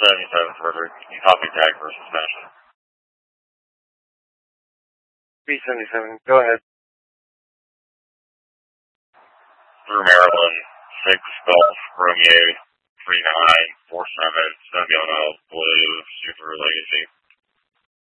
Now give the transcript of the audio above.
77 further. You copy tag for suspension. B-77, go ahead. Through Maryland, 6 Gulf Romeo 39.